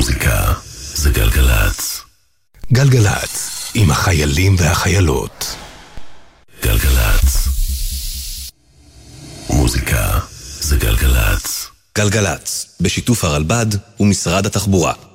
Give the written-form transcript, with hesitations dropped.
מוזיקה זה גלגלץ. גלגלץ, עם החיילים והחיילות. גלגלץ. מוזיקה זה גלגלץ. גלגלץ, בשיתוף הרלב"ד ומשרד התחבורה.